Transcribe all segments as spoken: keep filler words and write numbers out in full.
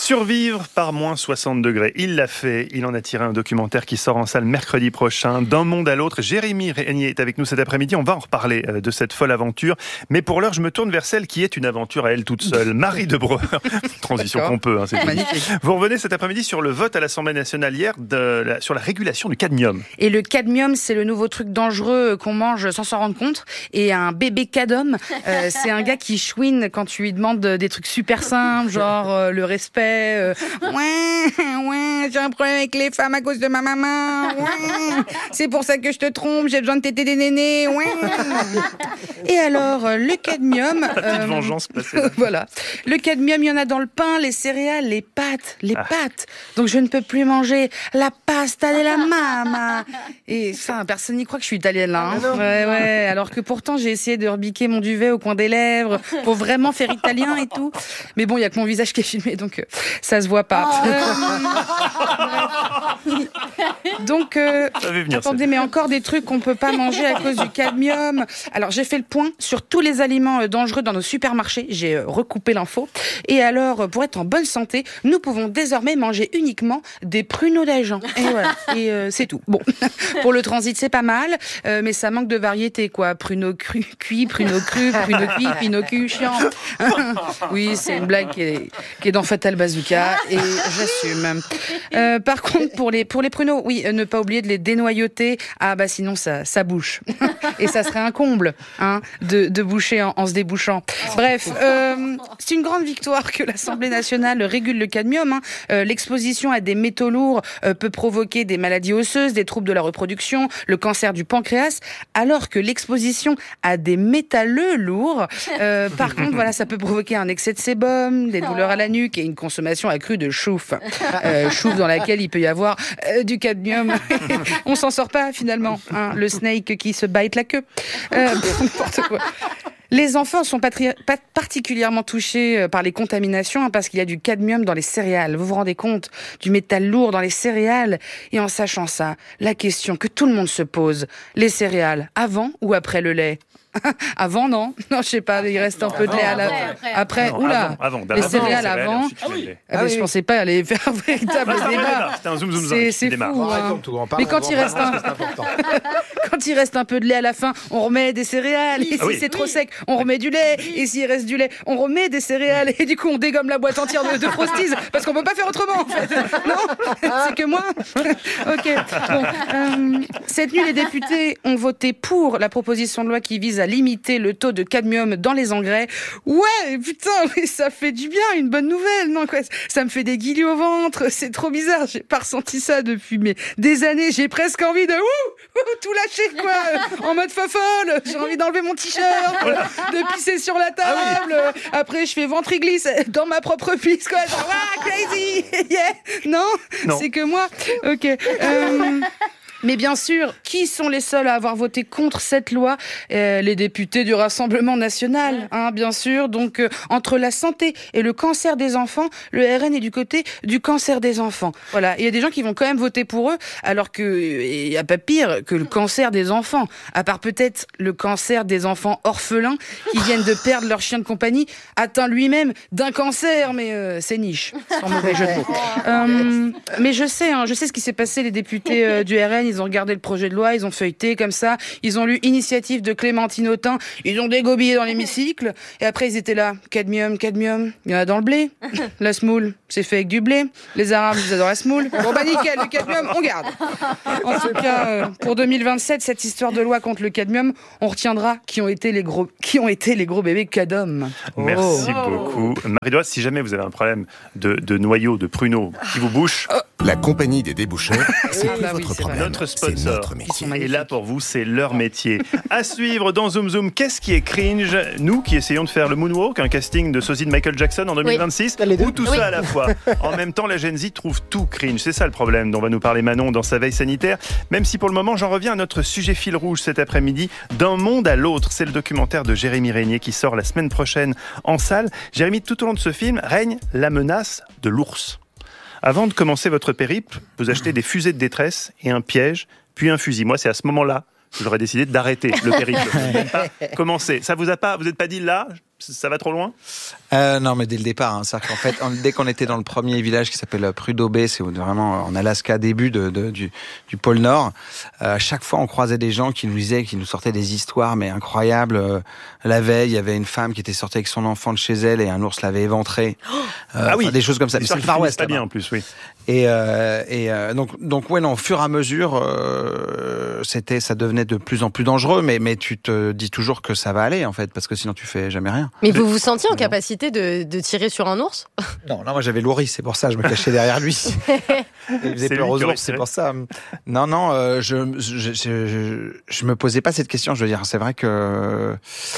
Survivre par moins soixante degrés, il l'a fait. Il en a tiré un documentaire qui sort en salle mercredi prochain. D'un monde à l'autre, Jérémy Régnier est avec nous cet après-midi. On va en reparler de cette folle aventure. Mais pour l'heure, je me tourne vers celle qui est une aventure à elle toute seule. Marie de Breuer. Transition D'accord. qu'on peut. Hein, c'est magnifique. Vous revenez cet après-midi sur le vote à l'Assemblée nationale hier de la, sur la régulation du cadmium. Et le cadmium, c'est le nouveau truc dangereux qu'on mange sans s'en rendre compte. Et un bébé cadom, euh, c'est un gars qui chouine quand tu lui demandes des trucs super simples, genre euh, le respect. Euh, ouais, ouais, j'ai un problème avec les femmes à cause de ma maman. Ouais, c'est pour ça que je te trompe, j'ai besoin de téter des nénés. Ouais. Et alors, le cadmium. La petite euh, vengeance passée. Voilà. Le cadmium, il y en a dans le pain, les céréales, les pâtes, les ah. pâtes. Donc je ne peux plus manger la pasta de la mama. Et ça, personne n'y croit que je suis italienne là. Hein. Ouais, ouais. Alors que pourtant, j'ai essayé de rebiquer mon duvet au coin des lèvres pour vraiment faire italien et tout. Mais bon, il y a que mon visage qui est filmé, donc. Euh, Ça se voit pas. Oh. Donc, euh, venir, attendez, ça. Mais encore des trucs qu'on peut pas manger à cause du cadmium. Alors, j'ai fait le point sur tous les aliments dangereux dans nos supermarchés. J'ai recoupé l'info. Et alors, pour être en bonne santé, nous pouvons désormais manger uniquement des pruneaux d'agent. Et voilà. Et euh, c'est tout. Bon, pour le transit, c'est pas mal, euh, mais ça manque de variété, quoi. Pruneaux cru, cuits, pruneaux crus, pruneaux cuits, pruneaux cuits, chiant. Oui, c'est une blague qui est, qui est dans Fatal Bazooka et j'assume. Euh, par contre, pour les pour les pruneaux, oui, euh, ne pas oublier de les dénoyauter. Ah bah sinon ça ça bouche et ça serait un comble, hein, de de boucher en, en se débouchant. Bref, euh, c'est une grande victoire que l'Assemblée nationale régule le cadmium. Hein. Euh, l'exposition à des métaux lourds euh, peut provoquer des maladies osseuses, des troubles de la reproduction, le cancer du pancréas, alors que l'exposition à des métalleux lourds, euh, par contre, voilà, ça peut provoquer un excès de sébum, des douleurs à la nuque et une consommation accrue de chouffe. Euh, chouffe dans laquelle il peut y avoir euh, du cadmium. On s'en sort pas finalement. Hein, le snake qui se bite la queue. Euh, n'importe quoi. Les enfants sont patri- pas particulièrement touchés par les contaminations hein, parce qu'il y a du cadmium dans les céréales. Vous vous rendez compte du métal lourd dans les céréales? Et en sachant ça, la question que tout le monde se pose, les céréales, avant ou après le lait? Avant, non Non, je sais pas, il reste un non, peu de lait à la... Après, après. après non, oula avant, avant, les céréales avant. Ah oui. Ah ah oui. Je pensais pas aller faire un véritable ah, débat. C'était un zoom zoom C'est, c'est fou. Hein. Mais quand il reste un... quand il reste un peu de lait à la fin, on remet des céréales. Et si ah oui. c'est trop oui. sec, on remet du lait. Et s'il reste du lait, on remet des céréales. Et du coup, on dégomme la boîte entière de, de Frosties parce qu'on peut pas faire autrement, en fait. Non, c'est que moi. Ok. Bon, euh, cette nuit, les députés ont voté pour la proposition de loi qui vise à limiter le taux de cadmium dans les engrais. Ouais, putain, mais ça fait du bien, une bonne nouvelle, non quoi. Ça me fait des guillis au ventre, c'est trop bizarre, j'ai pas ressenti ça depuis mais, des années, j'ai presque envie de ouh, ouh, tout lâcher quoi, en mode fofolle, j'ai envie d'enlever mon t-shirt, de pisser sur la table, ah oui. Après je fais ventriglisse dans ma propre pisse quoi, genre ah, crazy, yeah. Non, non, c'est que moi, ok. Euh... Mais bien sûr, qui sont les seuls à avoir voté contre cette loi ? euh, Les députés du Rassemblement national, hein, bien sûr. Donc, euh, entre la santé et le cancer des enfants, le R N est du côté du cancer des enfants. Voilà. Il y a des gens qui vont quand même voter pour eux, alors qu'il n'y a pas pire que le cancer des enfants. À part peut-être le cancer des enfants orphelins qui viennent de perdre leur chien de compagnie, atteint lui-même d'un cancer, mais euh, c'est niche, sans mauvais jeu de mots. Euh, mais je sais, hein, je sais ce qui s'est passé, les députés euh, du R N, ils ont regardé le projet de loi, ils ont feuilleté comme ça, ils ont lu initiative de Clémentine Autain, ils ont dégobillé dans l'hémicycle, et après ils étaient là, cadmium, cadmium, il y en a dans le blé, la semoule, c'est fait avec du blé, les Arabes, ils adorent la semoule, bon bah nickel, le cadmium, on garde. En tout cas, euh, pour deux mille vingt-sept, cette histoire de loi contre le cadmium, on retiendra qui ont été les gros, qui ont été les gros bébés cadom. Merci oh. beaucoup. Marie-Doise, si jamais vous avez un problème de, de noyau, de pruneaux qui vous bouche... Oh. La compagnie des déboucheurs, c'est ah, plus bah votre oui, problème. Notre sponsor, c'est notre métier. Et là pour vous, c'est leur métier. À suivre dans Zoom Zoom, qu'est-ce qui est cringe ? Nous qui essayons de faire le moonwalk, un casting de sosie de Michael Jackson en deux mille vingt-six, oui. ou tout oui. ça à la fois. En même temps, la Gen Z trouve tout cringe. C'est ça le problème dont va nous parler Manon dans sa veille sanitaire. Même si pour le moment, j'en reviens à notre sujet fil rouge cet après-midi. D'un monde à l'autre, c'est le documentaire de Jérémy Régnier qui sort la semaine prochaine en salle. Jérémy, tout au long de ce film, règne la menace de l'ours. Avant de commencer votre périple, vous achetez des fusées de détresse et un piège, puis un fusil. Moi, c'est à ce moment-là que j'aurais décidé d'arrêter le périple. Je ne pas commencer. Ça vous a pas, vous n'êtes pas dit là, Ça va trop loin ? euh, Non, mais dès le départ. Hein, c'est-à-dire qu'en fait, dès qu'on était dans le premier village qui s'appelle Prudhoe Bay, c'est vraiment en Alaska, début de, de, du, du pôle Nord, euh, chaque fois on croisait des gens qui nous disaient, qui nous sortaient des histoires, mais incroyables. Euh, la veille, il y avait une femme qui était sortie avec son enfant de chez elle et un ours l'avait éventré. Euh, ah oui, des choses comme ça. Mais c'est le Far West, pas bien en plus, oui. Et, euh, et euh, donc, donc ouais, non, au fur et à mesure, euh, c'était, ça devenait de plus en plus dangereux, mais, mais tu te dis toujours que ça va aller, en fait, parce que sinon tu fais jamais rien. Mais vous vous sentiez en capacité de, de tirer sur un ours ? Non, non, moi j'avais Laurie, c'est pour ça, je me cachais derrière lui. Il faisait peur aux ours, c'est pour ça. Non, non, euh, je, je, je, je, je me posais pas cette question, je veux dire, c'est vrai que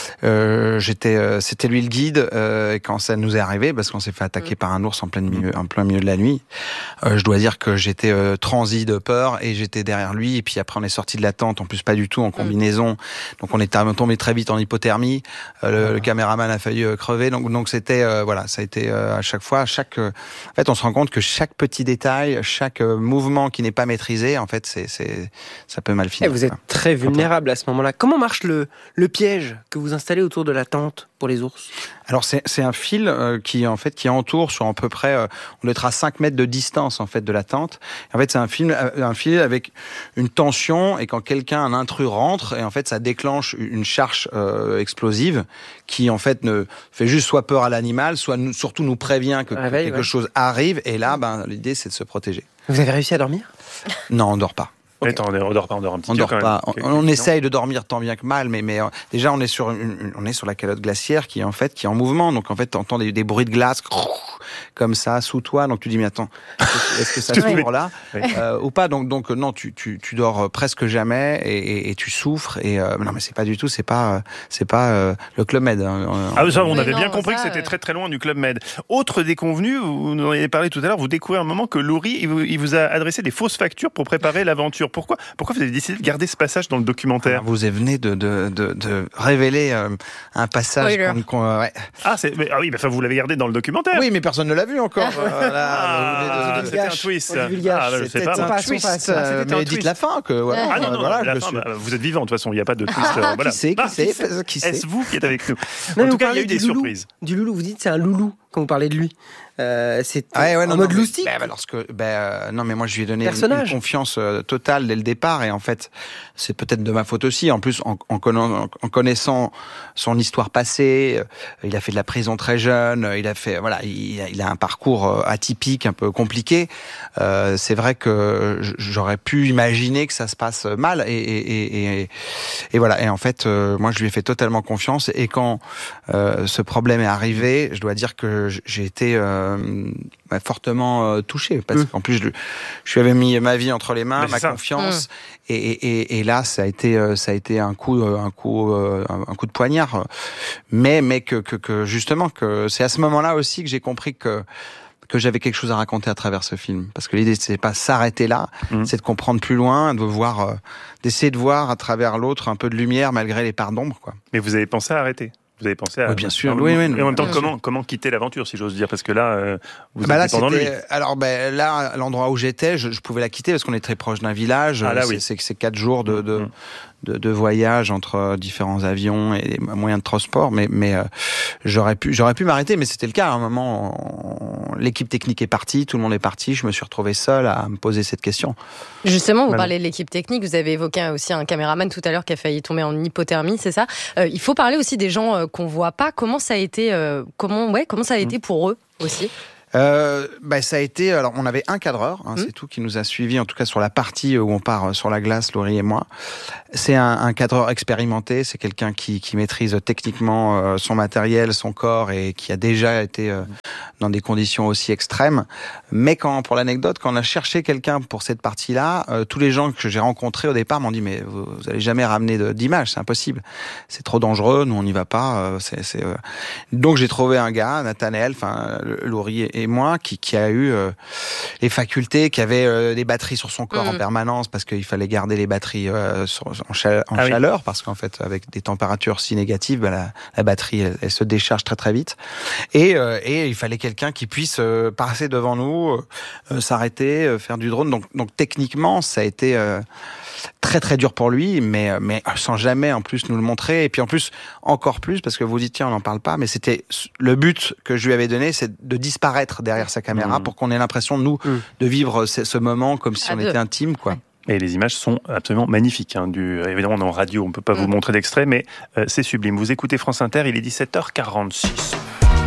euh, j'étais, euh, c'était lui le guide, euh, et quand ça nous est arrivé, parce qu'on s'est fait attaquer mmh. par un ours en plein milieu, en plein milieu de la nuit, euh, je dois dire que j'étais euh, transi de peur, et j'étais derrière lui, et puis après on est sorti de la tente, en plus pas du tout en combinaison, mmh. donc on est tombé très vite en hypothermie, euh, le, mmh. le caméraman a failli euh, crever, donc, donc c'était, euh, voilà, ça a été euh, à chaque fois, à chaque, euh, en fait on se rend compte que chaque petit détail, chaque euh, mouvement qui n'est pas maîtrisé, en fait c'est, c'est, ça peut mal finir. Et vous êtes très vulnérable à ce moment-là. Comment marche le, le piège que vous installez autour de la tente pour les ours ? Alors c'est, c'est un fil euh, qui en fait qui entoure sur à peu près, euh, on doit être à cinq mètres de distance en fait de la tente. Et en fait c'est un fil, un fil avec une tension, et quand quelqu'un, un intrus rentre, et en fait ça déclenche une charge euh, explosive qui en fait ne fait juste soit peur à l'animal, soit nous, surtout nous prévient que, ah, que ouais, quelque ouais. chose arrive. Et là, ben l'idée c'est de se protéger. Vous avez réussi à dormir ? Non, on dort pas. Okay. Attends, on dort pas, on dort un petit on peu dort quand pas. même. On, on essaye de dormir tant bien que mal, mais, mais euh, déjà on est sur une, une, on est sur la calotte glaciaire qui est en fait qui est en mouvement. Donc en fait t'entends des, des bruits de glace comme ça sous toi. Donc tu dis mais attends, est-ce que ça s'ouvre là euh, ou pas? Donc donc non, tu tu tu dors presque jamais et, et, et tu souffres. Et euh, non mais c'est pas du tout, c'est pas c'est pas euh, le Club Med. Hein, ah ça, on avait non, bien compris ça, que c'était euh... très très loin du Club Med. Autre déconvenu, vous nous en avez parlé tout à l'heure. Vous découvrez un moment que Laurie il vous, il vous a adressé des fausses factures pour préparer l'aventure. Pourquoi pourquoi vous avez décidé de garder ce passage dans le documentaire? Alors, vous venez de, de, de, de révéler euh, un passage qu'on, qu'on, ouais. Ah, c'est, mais, ah oui, bah, vous l'avez gardé dans le documentaire. Oui, mais personne ne l'a vu encore. euh, là, ah, c'était un twist. Ah, bah, je sais pas. Un twist, euh, mais dites la fin. Que, voilà, ah non, non, voilà, la je fin, suis... bah, vous êtes vivant de toute façon, il n'y a pas de twist. Ah, euh, voilà. Qui sait, qui ah, sait, qui sait qui sait. Est-ce vous qui êtes avec nous? Non, en tout cas, il y a eu des loulou, surprises. Du loulou, vous dites c'est un loulou quand vous parlez de lui. Euh, c'est ah ouais, ouais, en non, mode non, loustique. Bah, lorsque, bah, euh, non, mais moi, je lui ai donné une, une confiance euh, totale dès le départ, et en fait, c'est peut-être de ma faute aussi. En plus, en, en, conna- en connaissant son histoire passée, euh, il a fait de la prison très jeune, il a fait, voilà, il, il a un parcours euh, atypique, un peu compliqué. Euh, c'est vrai que j'aurais pu imaginer que ça se passe mal, et, et, et, et, et voilà. Et en fait, euh, moi, je lui ai fait totalement confiance. Et quand euh, ce problème est arrivé, je dois dire que j'ai été euh, Bah, fortement euh, touché parce mmh. qu'en plus je, je lui avais mis ma vie entre les mains, bah, ma ça. confiance, mmh. et, et, et là ça a été euh, ça a été un coup un coup euh, un coup de poignard, mais mais que, que que justement que c'est à ce moment-là aussi que j'ai compris que que j'avais quelque chose à raconter à travers ce film, parce que l'idée c'est pas s'arrêter là, mmh. c'est de comprendre plus loin, de voir euh, d'essayer de voir à travers l'autre un peu de lumière malgré les parts d'ombre, quoi. Mais vous avez pensé à arrêter? Vous avez pensé à... Oui, bien sûr. Oui, oui, et en même temps, oui, comment, comment quitter l'aventure, si j'ose dire? Parce que là, euh, vous bah êtes dépendant de lui. Alors, bah, là, à l'endroit où j'étais, je, je pouvais la quitter parce qu'on est très proche d'un village. Ah, là, c'est, oui. c'est, c'est quatre jours de, de, mmh. de, de voyage entre différents avions et moyens de transport. Mais, mais euh, j'aurais pu, j'aurais pu m'arrêter, mais c'était le cas. À un moment, on, l'équipe technique est partie, tout le monde est parti. Je me suis retrouvé seul à me poser cette question. Justement, vous voilà. parlez de l'équipe technique. Vous avez évoqué aussi un caméraman tout à l'heure qui a failli tomber en hypothermie, c'est ça? euh, Il faut parler aussi des gens euh, qu'on voit pas. Comment ça a été, euh, comment, ouais, comment ça a été pour eux aussi? Euh, bah, ça a été, alors on avait un cadreur, hein, mmh. c'est tout, qui nous a suivis, en tout cas sur la partie où on part sur la glace, Laurie et moi. C'est un, un cadreur expérimenté, c'est quelqu'un qui, qui maîtrise techniquement euh, son matériel, son corps, et qui a déjà été euh, dans des conditions aussi extrêmes. Mais quand, pour l'anecdote, quand on a cherché quelqu'un pour cette partie-là, euh, tous les gens que j'ai rencontrés au départ m'ont dit mais vous, vous allez jamais ramener de, d'image, c'est impossible, c'est trop dangereux, nous on n'y va pas. Euh, c'est, c'est, euh... Donc j'ai trouvé un gars, Nathanaël, enfin Laurie et, et moi, qui, qui a eu euh, les facultés, qui avait euh, des batteries sur son corps mmh. en permanence, parce qu'il fallait garder les batteries euh, sur, en, cha- en ah chaleur, oui. parce qu'en fait, avec des températures si négatives, bah, la, la batterie, elle, elle se décharge très très vite. Et, euh, et il fallait quelqu'un qui puisse euh, passer devant nous, euh, s'arrêter, euh, faire du drone. Donc, donc techniquement, ça a été euh, très très dur pour lui, mais, mais sans jamais en plus nous le montrer. Et puis en plus, encore plus, parce que vous dites, tiens, on n'en parle pas, mais c'était le but que je lui avais donné, c'est de disparaître derrière sa caméra mmh. pour qu'on ait l'impression, nous, mmh. de vivre ce, ce moment comme si à on deux. était intime, quoi. Ouais. Et les images sont absolument magnifiques. Hein, du, évidemment, on est en radio, on ne peut pas mmh. vous montrer d'extrait, mais euh, c'est sublime. Vous écoutez France Inter, il est dix-sept heures quarante-six.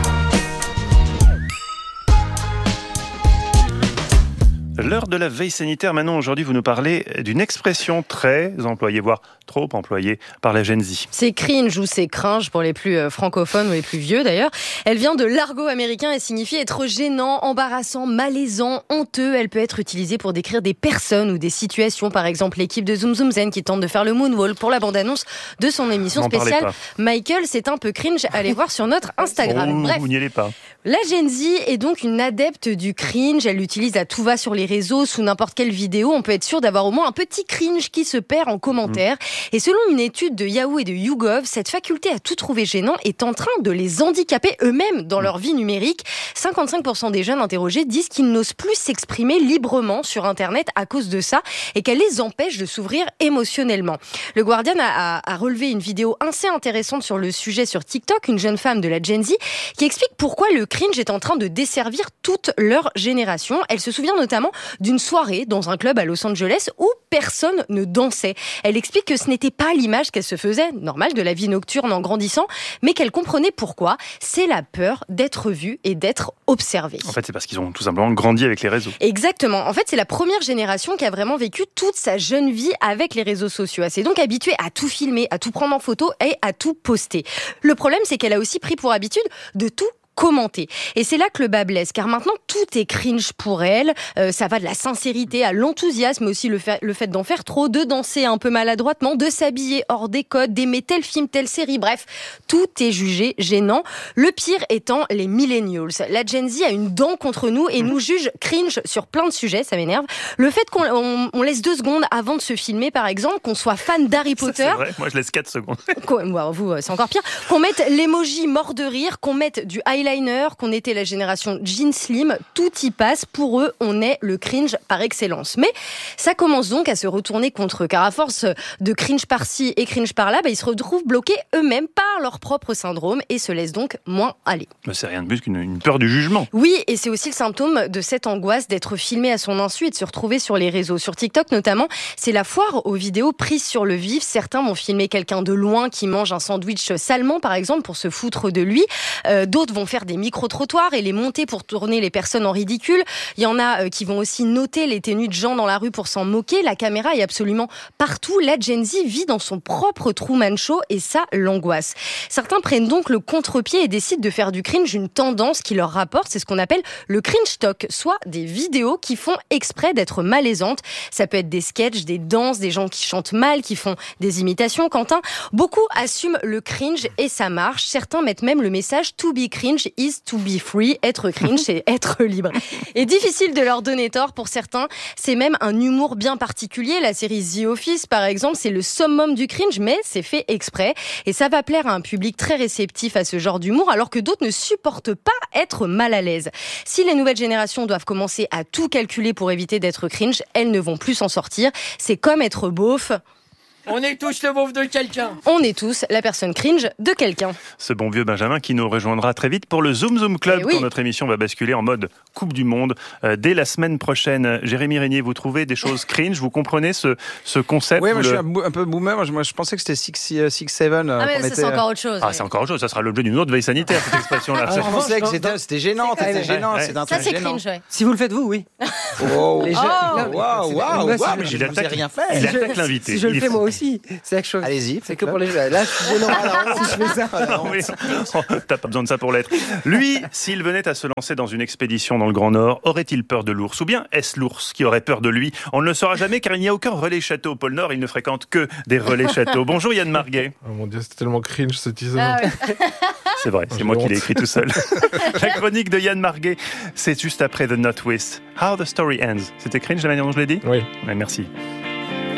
L'heure de la veille sanitaire, maintenant, aujourd'hui, vous nous parlez d'une expression très employée, voire trop employée par la Gen Z. C'est cringe ou c'est cringe pour les plus euh, francophones ou les plus vieux d'ailleurs. Elle vient de l'argot américain et signifie être gênant, embarrassant, malaisant, honteux. Elle peut être utilisée pour décrire des personnes ou des situations. Par exemple, l'équipe de Zoom Zoom Zen qui tente de faire le moonwalk pour la bande-annonce de son émission M'en spéciale. Michael, c'est un peu cringe. Allez voir sur notre Instagram. Oh, Bref, vous n'y allez pas. La Gen Z est donc une adepte du cringe. Elle l'utilise à tout va sur les réseaux, sous n'importe quelle vidéo. On peut être sûr d'avoir au moins un petit cringe qui se perd en commentaire. Mmh. Et selon une étude de Yahoo et de YouGov, cette faculté à tout trouver gênant est en train de les handicaper eux-mêmes dans mmh. leur vie numérique. cinquante-cinq pour cent des jeunes interrogés disent qu'ils n'osent plus s'exprimer librement sur Internet à cause de ça et qu'elle les empêche de s'ouvrir émotionnellement. Le Guardian a, a, a relevé une vidéo assez intéressante sur le sujet sur TikTok, une jeune femme de la Gen Z qui explique pourquoi le cringe est en train de desservir toute leur génération. Elle se souvient notamment d'une soirée dans un club à Los Angeles où personne ne dansait. Elle explique que ce n'était pas l'image qu'elle se faisait, normale, de la vie nocturne en grandissant, mais qu'elle comprenait pourquoi. C'est la peur d'être vue et d'être observée. En fait, c'est parce qu'ils ont tout simplement grandi avec les réseaux. Exactement. En fait, c'est la première génération qui a vraiment vécu toute sa jeune vie avec les réseaux sociaux. Elle s'est donc habituée à tout filmer, à tout prendre en photo et à tout poster. Le problème, c'est qu'elle a aussi pris pour habitude de tout commenter. Et c'est là que le bas blesse, car maintenant tout est cringe pour elle. Euh, ça va de la sincérité à l'enthousiasme, mais aussi le fait, le fait d'en faire trop, de danser un peu maladroitement, de s'habiller hors des codes, d'aimer tel film, telle série. Bref, tout est jugé gênant. Le pire étant les millennials. La Gen Z a une dent contre nous et nous juge cringe sur plein de sujets, ça m'énerve. Le fait qu'on on, on laisse deux secondes avant de se filmer, par exemple, qu'on soit fan d'Harry Potter. Ça, c'est vrai, moi je laisse quatre secondes. Bon, vous, c'est encore pire. Qu'on mette l'emoji mort de rire, qu'on mette du highlight qu'on était la génération jean slim, tout y passe. Pour eux, on est le cringe par excellence. Mais ça commence donc à se retourner contre eux, car à force de cringe par-ci et cringe par-là, bah, ils se retrouvent bloqués eux-mêmes par leur propre syndrome et se laissent donc moins aller. Mais c'est rien de plus qu'une une peur du jugement. Oui, et c'est aussi le symptôme de cette angoisse d'être filmé à son insu et de se retrouver sur les réseaux. Sur TikTok notamment, c'est la foire aux vidéos prises sur le vif. Certains vont filmer quelqu'un de loin qui mange un sandwich salement, par exemple, pour se foutre de lui. Euh, d'autres vont faire des micro-trottoirs et les monter pour tourner les personnes en ridicule. Il y en a euh, qui vont aussi noter les tenues de gens dans la rue pour s'en moquer. La caméra est absolument partout. La Gen Z vit dans son propre Truman Show et ça l'angoisse. Certains prennent donc le contre-pied et décident de faire du cringe une tendance qui leur rapporte. C'est ce qu'on appelle le cringe talk, soit des vidéos qui font exprès d'être malaisantes. Ça peut être des sketchs, des danses, des gens qui chantent mal, qui font des imitations. Quentin, beaucoup assument le cringe et ça marche. Certains mettent même le message to be cringe is to be free. Être cringe, c'est être libre. Et difficile de leur donner tort pour certains. C'est même un humour bien particulier. La série The Office, par exemple, c'est le summum du cringe, mais c'est fait exprès. Et ça va plaire à un public très réceptif à ce genre d'humour, alors que d'autres ne supportent pas être mal à l'aise. Si les nouvelles générations doivent commencer à tout calculer pour éviter d'être cringe, elles ne vont plus s'en sortir. C'est comme être beauf. On est tous le beauf de quelqu'un. On est tous la personne cringe de quelqu'un. Ce bon vieux Benjamin qui nous rejoindra très vite pour le Zoom Zoom Club, oui. Quand notre émission va basculer en mode Coupe du Monde euh, dès la semaine prochaine. Jérémy Régnier, vous trouvez des choses cringe? Vous comprenez ce, ce concept? Oui, moi le... je suis un, un peu boomer. Moi je, moi, je pensais que c'était six sept. Euh, ah, mais ça, était... c'est encore autre chose. Ah, oui. c'est encore autre chose. Ça sera l'objet d'une autre veille sanitaire, cette expression-là. Ah, je pensais que c'était, c'était gênant. C'est c'était gênant. Ouais. C'est un ça, truc c'est gênant. cringe, ouais. Si vous le faites, vous, oui. Oh, les jeux... waouh, waouh, waouh, waouh, je ne vous ai rien fait. Il attaque l'invité. Si je le fais moi aussi, c'est la chose. Allez-y. C'est que pour les jeux. Là, je suis gênant. Si je fais ça. Ah oui. Oh, t'as pas besoin de ça pour l'être. Lui, s'il venait à se lancer dans une expédition dans le Grand Nord, aurait-il peur de l'ours? Ou bien est-ce l'ours qui aurait peur de lui? On ne le saura jamais car il n'y a aucun relais château au pôle Nord. Il ne fréquente que des relais châteaux. Bonjour Yann Marguet. Oh mon Dieu, c'est tellement cringe ce teaser. Ah ouais. C'est vrai, c'est moi qui l'ai écrit tout seul. La chronique de Yann Marguet, c'est juste après The Not Twist. How the Story Ends. C'était cringe la manière dont je l'ai dit? Oui. Ouais, merci.